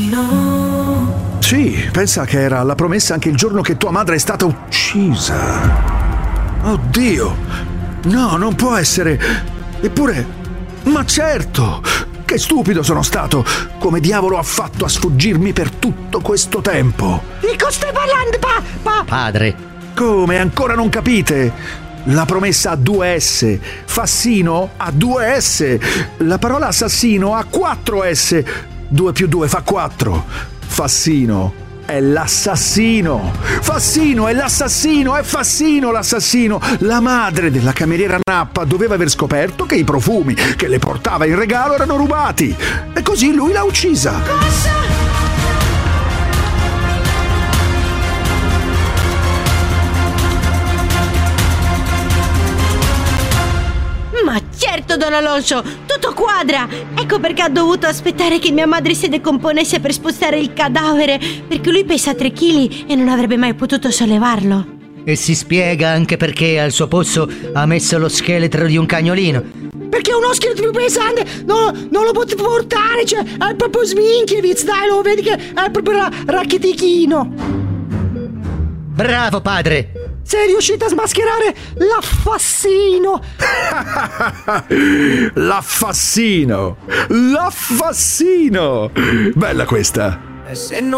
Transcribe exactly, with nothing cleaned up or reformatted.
assassino. Sì, pensa che era la promessa anche il giorno che tua madre è stata uccisa. Oddio, no, non può essere. Eppure, ma certo, che stupido sono stato. Come diavolo ha fatto a sfuggirmi per tutto questo tempo? Di cosa stai parlando, pa, pa? Padre. Come, ancora non capite? La promessa ha due S, Fassino ha due S, la parola assassino ha quattro S, due più due fa quattro. Fassino è l'assassino, Fassino è l'assassino, è Fassino l'assassino. La madre della cameriera Nappa doveva aver scoperto che i profumi che le portava in regalo erano rubati e così lui l'ha uccisa. Cosa? Ma certo, Don Alonso, tutto quadra. Ecco perché ha dovuto aspettare che mia madre si decomponesse per spostare il cadavere, perché lui pesa tre chili e non avrebbe mai potuto sollevarlo. E si spiega anche perché al suo posto ha messo lo scheletro di un cagnolino. Perché uno scheletro più pesante no, non lo potete portare, cioè è proprio Sminkiewicz, dai, lo vedi che è proprio ra- racchetichino. Bravo, padre. Sei riuscito a smascherare l'affassino. L'affassino, l'affassino. Bella questa. E se non